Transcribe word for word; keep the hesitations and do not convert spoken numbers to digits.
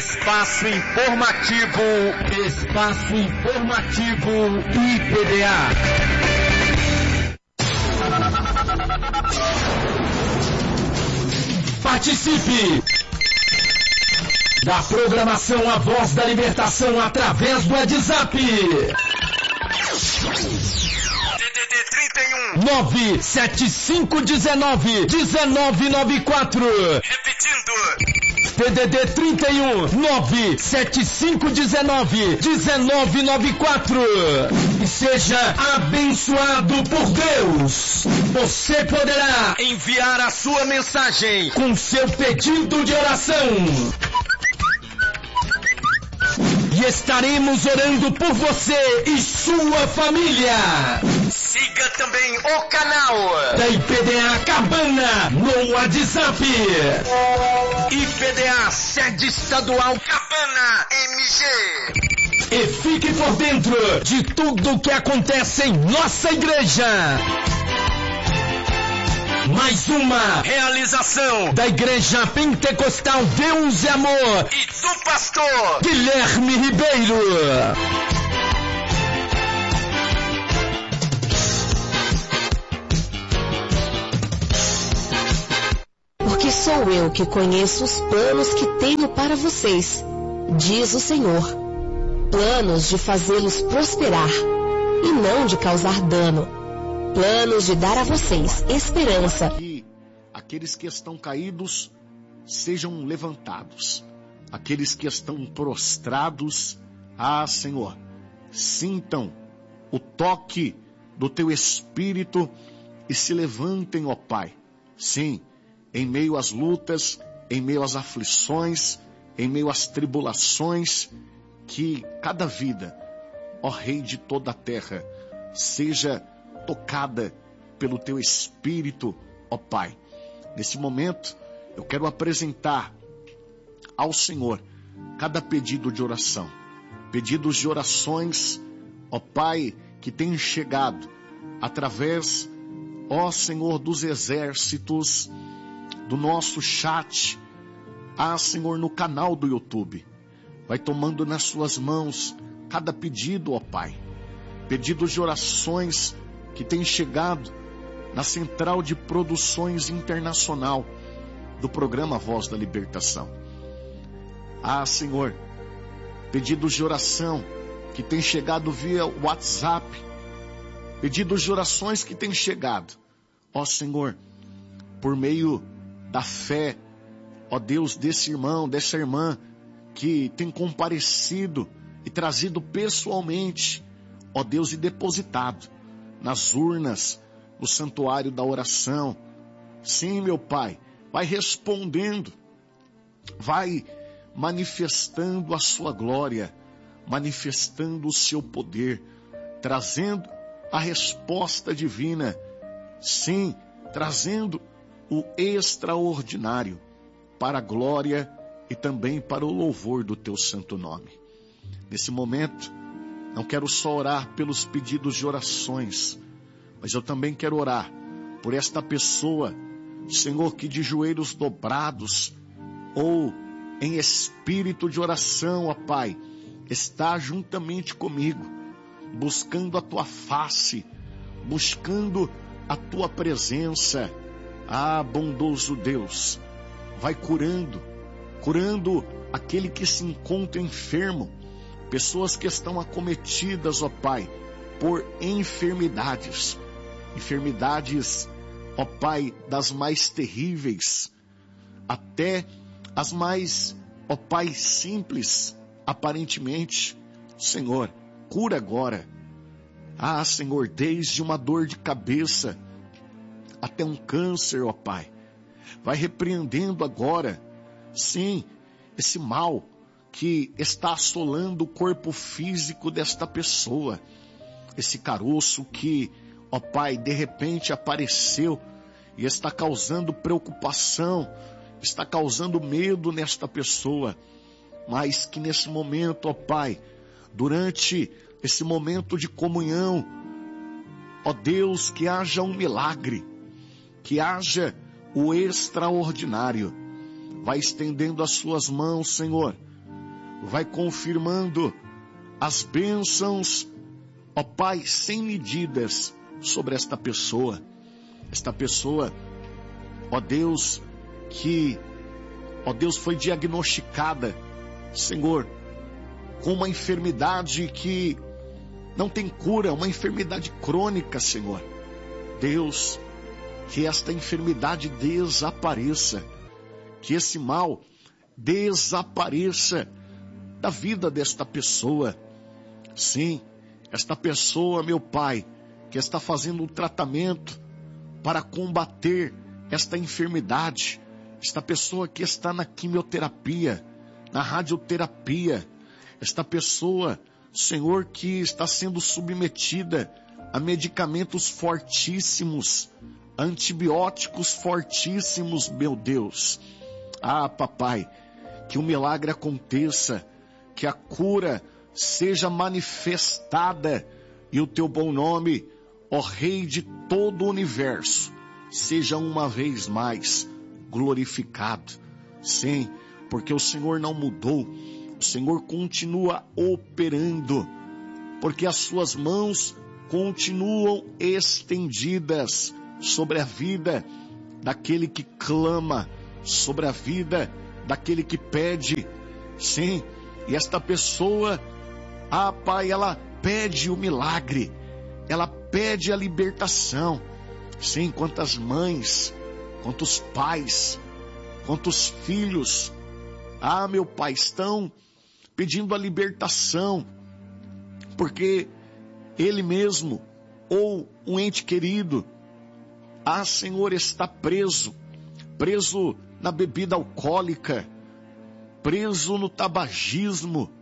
Espaço Informativo, Espaço Informativo I P B A. Participe da programação A Voz da Libertação através do WhatsApp. nove sete cinco um nove um nove nove quatro. Repetindo. T D D trinta e um, nove sete cinco um nove um nove nove quatro. E seja abençoado por Deus. Você poderá enviar a sua mensagem com seu pedido de oração. E estaremos orando por você e sua família. Siga também o canal da I P D A Cabana no WhatsApp. I P D A Sede Estadual Cabana M G. E fique por dentro de tudo que acontece em nossa igreja. Mais uma realização da Igreja Pentecostal Deus e Amor e do pastor Guilherme Ribeiro. Porque sou eu que conheço os planos que tenho para vocês, diz o Senhor. Planos de fazê-los prosperar e não de causar dano. Planos de dar a vocês esperança. Que aqueles que estão caídos sejam levantados. Aqueles que estão prostrados, ah, Senhor, sintam o toque do teu Espírito e se levantem, ó Pai. Sim, em meio às lutas, em meio às aflições, em meio às tribulações, que cada vida, ó Rei de toda a terra, seja tocada pelo teu Espírito, ó Pai. Nesse momento, eu quero apresentar ao Senhor cada pedido de oração. Pedidos de orações, ó Pai, que tem chegado através, ó Senhor, dos exércitos, do nosso chat, ah, Senhor, no canal do YouTube. Vai tomando nas suas mãos cada pedido, ó Pai. Pedidos de orações que tem chegado na Central de Produções Internacional do programa Voz da Libertação. Ah, Senhor, pedidos de oração que tem chegado via WhatsApp, pedidos de orações que tem chegado, ó Senhor, por meio da fé, ó Deus, desse irmão, dessa irmã que tem comparecido e trazido pessoalmente, ó Deus, e depositado nas urnas, no santuário da oração. Sim, meu Pai, vai respondendo, vai manifestando a sua glória, manifestando o seu poder, trazendo a resposta divina, sim, trazendo o extraordinário para a glória e também para o louvor do teu santo nome. Nesse momento, não quero só orar pelos pedidos de orações, mas eu também quero orar por esta pessoa, Senhor, que de joelhos dobrados ou em espírito de oração, ó Pai, está juntamente comigo, buscando a tua face, buscando a tua presença. Ah, bondoso Deus, vai curando, curando aquele que se encontra enfermo, pessoas que estão acometidas, ó Pai, por enfermidades, enfermidades, ó Pai, das mais terríveis, até as mais, ó Pai, simples, aparentemente. Senhor, cura agora. Ah, Senhor, desde uma dor de cabeça até um câncer, ó Pai, vai repreendendo agora, sim, esse mal que está assolando o corpo físico desta pessoa, esse caroço que, ó Pai, de repente apareceu e está causando preocupação, está causando medo nesta pessoa, mas que nesse momento, ó Pai, durante esse momento de comunhão, ó Deus, que haja um milagre, que haja o extraordinário. Vai estendendo as suas mãos, Senhor, vai confirmando as bênçãos, ó Pai, sem medidas sobre esta pessoa. Esta pessoa, ó Deus, que, ó Deus, foi diagnosticada, Senhor, com uma enfermidade que não tem cura, uma enfermidade crônica, Senhor. Deus, que esta enfermidade desapareça, que esse mal desapareça da vida desta pessoa. Sim, esta pessoa, meu Pai, que está fazendo um tratamento para combater esta enfermidade, esta pessoa que está na quimioterapia, na radioterapia, esta pessoa, Senhor, que está sendo submetida a medicamentos fortíssimos, antibióticos fortíssimos, meu Deus. Ah, papai, que o milagre aconteça, que a cura seja manifestada e o teu bom nome, ó Rei de todo o universo, seja uma vez mais glorificado. Sim, porque o Senhor não mudou, o Senhor continua operando, porque as suas mãos continuam estendidas sobre a vida daquele que clama, sobre a vida daquele que pede. Sim, e esta pessoa, ah Pai, ela pede o milagre, ela pede a libertação. Sim, quantas mães, quantos pais, quantos filhos, ah meu Pai, estão pedindo a libertação, porque ele mesmo, ou um ente querido, ah Senhor, está preso, preso na bebida alcoólica, preso no tabagismo,